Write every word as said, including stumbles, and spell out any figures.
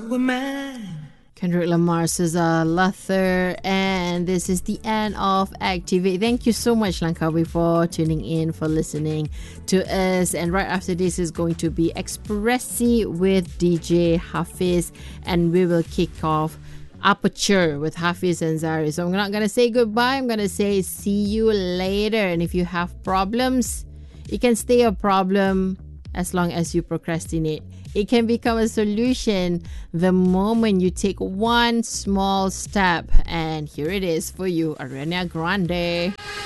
were mine. Kendrick Lamar, SZA, Luther, and this is the end of Activate. Thank you so much, Langkawi, for tuning in, for listening to us. And right after this is going to be Expressi with D J Hafiz, and we will kick off Aperture with Hafiz and Zari. So I'm not going to say goodbye. I'm going to say see you later. And if you have problems, it can stay a problem as long as you procrastinate. It can become a solution the moment you take one small step. And here it is for you, Ariana Grande.